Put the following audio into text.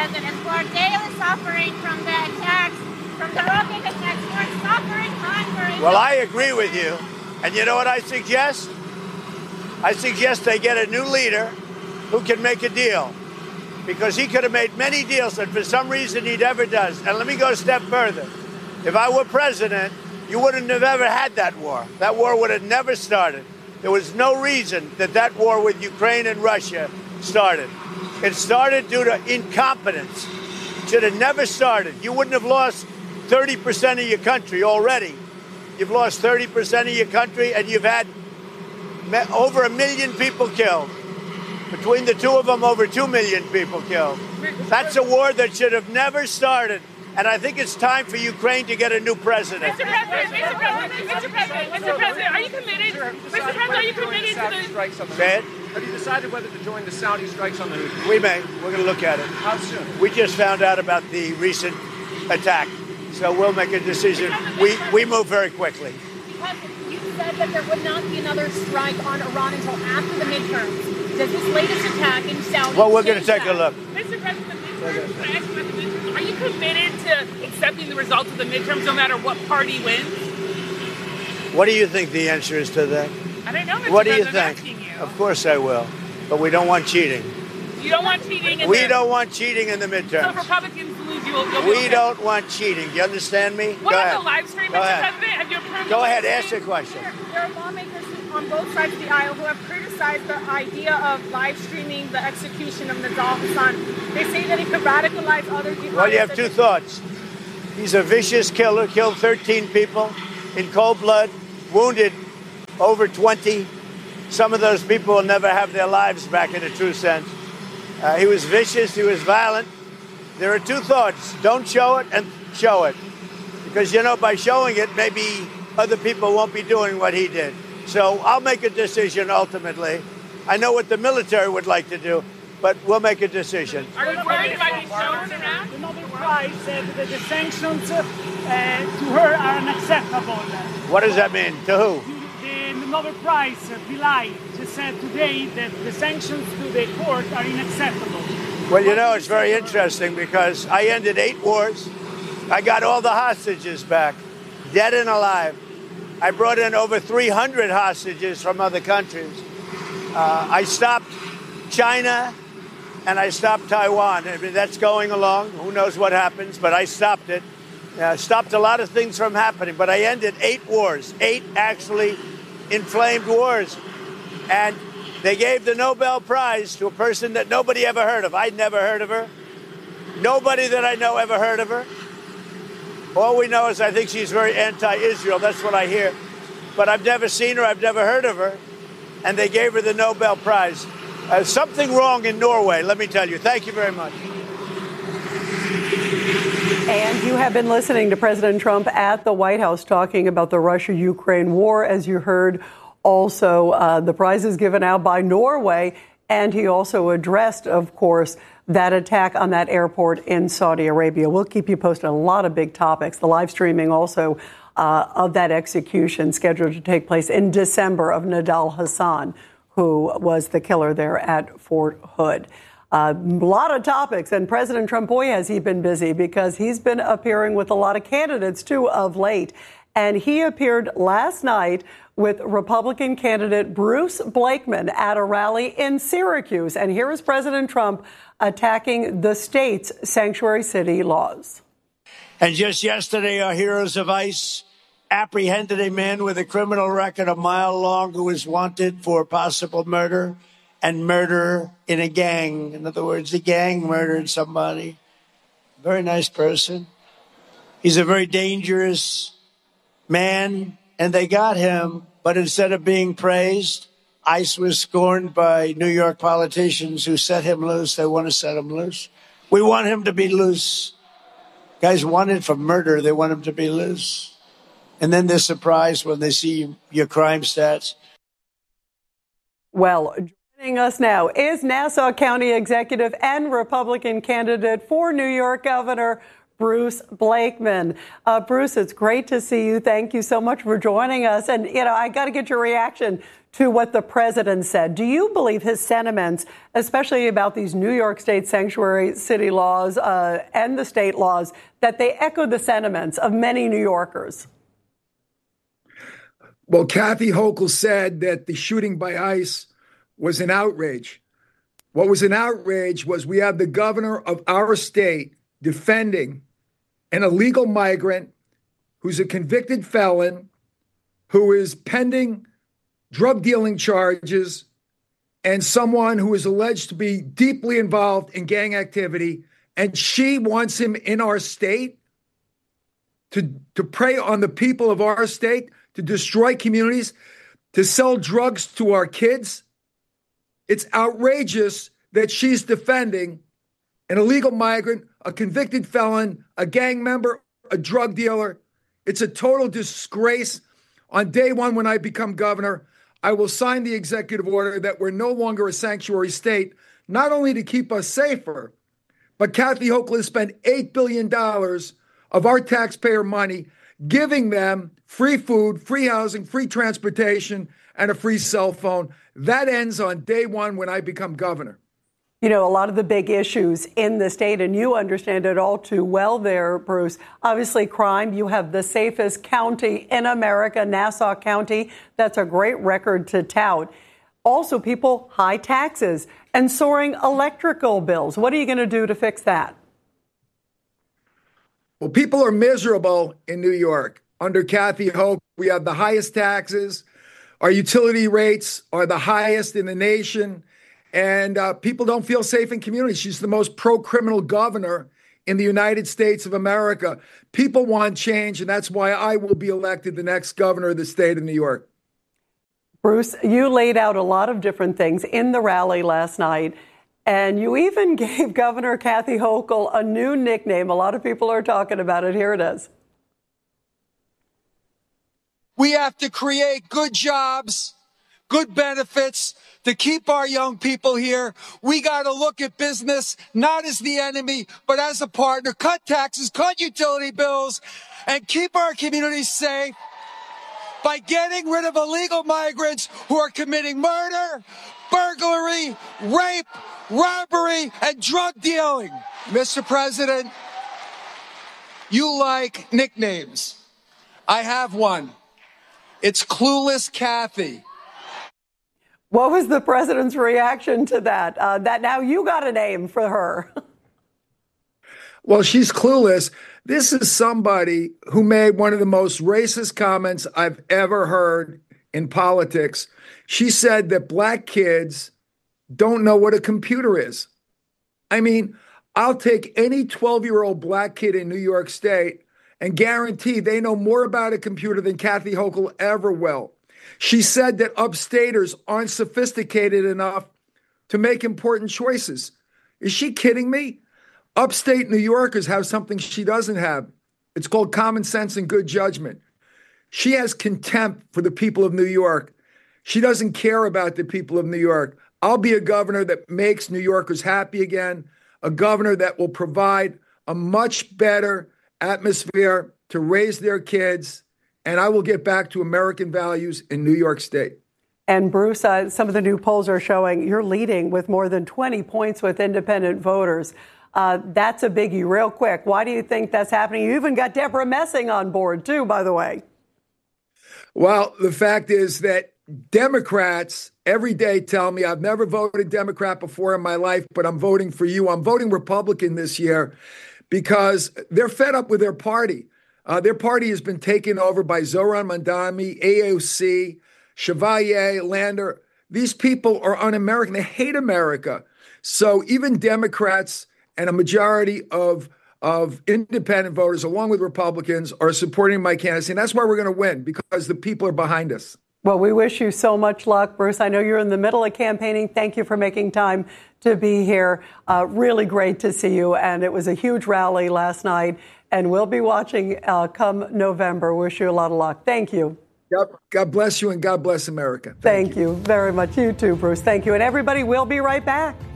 President, who are daily suffering from the attacks, from the rocket attacks, who are suffering hunger. Well, I agree with you. And you know what I suggest? I suggest they get a new leader who can make a deal. Because he could have made many deals, and for some reason he never does. And let me go a step further. If I were president, you wouldn't have ever had that war. That war would have never started. There was no reason that war with Ukraine and Russia started. It started due to incompetence. It should have never started. You wouldn't have lost 30% of your country already. You've lost 30% of your country, and you've had over 1 million people killed. Between the two of them, over 2 million people killed. That's a war that should have never started. And I think it's time for Ukraine to get a new president. Mr. President, are you committed? Mr. President, are you committed to the... Say it? Have you decided whether to join the Saudi strikes on the Houthis? We may. We're going to look at it. How soon? We just found out about the recent attack. So we'll make a decision. We move very quickly. Because you said that there would not be another strike on Iran until after the midterms. Does this latest attack in Saudi... Well, we're going to take a look. Mr. President, are you committed to accepting the results of the midterms no matter what party wins? What do you think the answer is to that? I don't know, Mr. What do you President, think? I'm asking you. Of course I will. But we don't want cheating. You don't want cheating? We don't want cheating in the midterms. So if Republicans lose, you'll We don't want cheating. Do you understand me? What Go about ahead. the live stream, Go Mr. ahead. President? Have you approved Go the ahead. live Ask stream? your question. There are lawmakers on both sides of the aisle who have criticized the idea of live streaming the execution of Nidal Hassan. They say that it could radicalize other jihadists. Well, you have two thoughts. He's a vicious killer, killed 13 people in cold blood, wounded over 20. Some of those people will never have their lives back in a true sense. He was vicious. He was violent. There are two thoughts. Don't show it and show it. Because, you know, by showing it, maybe other people won't be doing what he did. So I'll make a decision ultimately. I know what the military would like to do, but we'll make a decision. Are you worried about being shown around? The Nobel Prize said that the sanctions to her are unacceptable. What does that mean? To who? The Nobel Prize, Pillai, just said today that the sanctions to the court are unacceptable. Well, you know, it's very interesting because I ended 8 wars. I got all the hostages back, dead and alive. I brought in over 300 hostages from other countries. I stopped China and I stopped Taiwan. I mean, that's going along. Who knows what happens, but I stopped it. Stopped a lot of things from happening, but I ended 8 wars, 8 actually inflamed wars. And they gave the Nobel Prize to a person that nobody ever heard of. I'd never heard of her. Nobody that I know ever heard of her. All we know is I think she's very anti-Israel. That's what I hear. But I've never seen her. I've never heard of her. And they gave her the Nobel Prize. Something wrong in Norway, let me tell you. Thank you very much. And you have been listening to President Trump at the White House talking about the Russia-Ukraine war. As you heard, also the prizes given out by Norway. And he also addressed, of course, that attack on that airport in Saudi Arabia. We'll keep you posted on a lot of big topics. The live streaming also of that execution scheduled to take place in December of Nidal Hassan, who was the killer there at Fort Hood. A lot of topics. And President Trump, boy, has he been busy because he's been appearing with a lot of candidates, too, of late. And he appeared last night with Republican candidate Bruce Blakeman at a rally in Syracuse. And here is President Trump attacking the state's sanctuary city laws. And just yesterday, our heroes of ICE apprehended a man with a criminal record a mile long who was wanted for possible murder and murder in a gang. In other words, the gang murdered somebody. Very nice person. He's a very dangerous man, and they got him. But instead of being praised, ICE was scorned by New York politicians who set him loose. They want to set him loose. We want him to be loose. Guys wanted for murder. They want him to be loose. And then they're surprised when they see your crime stats. Well, joining us now is Nassau County Executive and Republican candidate for New York Governor, Bruce Blakeman. Bruce, it's great to see you. Thank you so much for joining us. And, you know, I got to get your reaction to what the president said. Do you believe his sentiments, especially about these New York State sanctuary city laws and the state laws, that they echo the sentiments of many New Yorkers? Well, Kathy Hochul said that the shooting by ICE was an outrage. What was an outrage was we have the governor of our state defending an illegal migrant who's a convicted felon, who is pending drug dealing charges, and someone who is alleged to be deeply involved in gang activity. And she wants him in our state to prey on the people of our state, to destroy communities, to sell drugs to our kids. It's outrageous that she's defending an illegal migrant, a convicted felon, a gang member, a drug dealer. It's a total disgrace. On day one, when I become governor, I will sign the executive order that we're no longer a sanctuary state, not only to keep us safer, but Kathy Hochul has spent $8 billion of our taxpayer money giving them free food, free housing, free transportation, and a free cell phone. That ends on day one when I become governor. You know, a lot of the big issues in the state, and you understand it all too well there, Bruce. Obviously, crime. You have the safest county in America, Nassau County. That's a great record to tout. Also, people, high taxes and soaring electrical bills. What are you going to do to fix that? Well, people are miserable in New York. Under Kathy Hochul, we have the highest taxes. Our utility rates are the highest in the nation. And people don't feel safe in communities. She's the most pro-criminal governor in the United States of America. People want change, and that's why I will be elected the next governor of the state of New York. Bruce, you laid out a lot of different things in the rally last night, and you even gave Governor Kathy Hochul a new nickname. A lot of people are talking about it. Here it is. We have to create good jobs, good benefits to keep our young people here. We got to look at business not as the enemy, but as a partner. Cut taxes, cut utility bills, and keep our communities safe by getting rid of illegal migrants who are committing murder, burglary, rape, robbery, and drug dealing. Mr. President, you like nicknames. I have one. It's Clueless Kathy. What was the president's reaction to that? That now you got a name for her. Well, she's clueless. This is somebody who made one of the most racist comments I've ever heard in politics. She said that black kids don't know what a computer is. I mean, I'll take any 12-year-old black kid in New York State and guarantee they know more about a computer than Kathy Hochul ever will. She said that upstaters aren't sophisticated enough to make important choices. Is she kidding me? Upstate New Yorkers have something she doesn't have. It's called common sense and good judgment. She has contempt for the people of New York. She doesn't care about the people of New York. I'll be a governor that makes New Yorkers happy again, a governor that will provide a much better atmosphere to raise their kids, and I will get back to American values in New York State. And Bruce, some of the new polls are showing you're leading with more than 20 points with independent voters. That's a biggie. Real quick, why do you think that's happening? You even got Deborah Messing on board, too, by the way. Well, the fact is that Democrats every day tell me, I've never voted Democrat before in my life, but I'm voting for you. I'm voting Republican this year because they're fed up with their party. Their party has been taken over by Zohran Mamdani, AOC, Chevalier, Lander. These people are un-American. They hate America. So even Democrats and a majority of independent voters, along with Republicans, are supporting my candidacy. And that's why we're going to win, because the people are behind us. Well, we wish you so much luck, Bruce. I know you're in the middle of campaigning. Thank you for making time to be here. Really great to see you. And it was a huge rally last night. And we'll be watching come November. Wish you a lot of luck. Thank you. God bless you, and God bless America. Thank you very much. You too, Bruce. Thank you. And everybody, we'll be right back.